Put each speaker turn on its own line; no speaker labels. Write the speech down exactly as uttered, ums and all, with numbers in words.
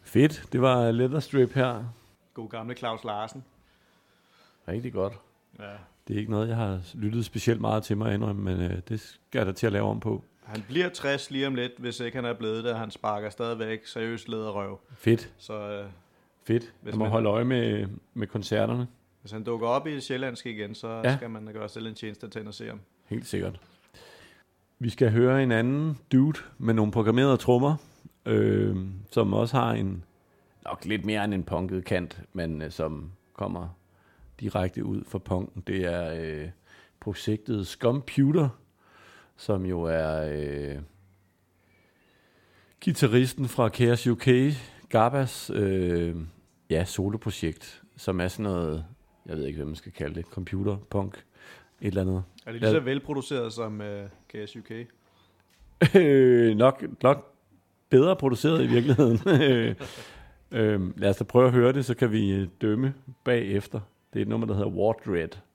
Fedt, det var Leather Strip her.
God gamle Claus Larsen.
Rigtig godt.
Ja.
Det er ikke noget, jeg har lyttet specielt meget til mig indrømme, men øh, det skal der til at lave om på.
Han bliver tres lige om lidt, hvis ikke han er blevet det. Han sparker stadigvæk seriøst lederrøv.
Fedt.
Så, øh,
Fedt. Jeg må man... holde øje med, med koncerterne.
Hvis han dukker op i sjællandsk igen, så ja. skal man gøre selv en tjeneste til at se ham.
Helt sikkert. Vi skal høre en anden dude med nogle programmerede trommer, øh, som også har en nok lidt mere end en punket kant, men øh, som kommer direkte ud fra punken. Det er øh, projektet Scumputer, som jo er øh, guitaristen fra Chaos U K, Garbas øh, ja, soloprojekt, som er sådan noget, jeg ved ikke, hvad man skal kalde det, computer, punk, et eller andet.
Er det lige så velproduceret som øh, Chaos U K?
øh, nok, nok bedre produceret i virkeligheden. øh, lad os da prøve at høre det, så kan vi dømme bagefter. Det er et nummer, der hedder War Dread.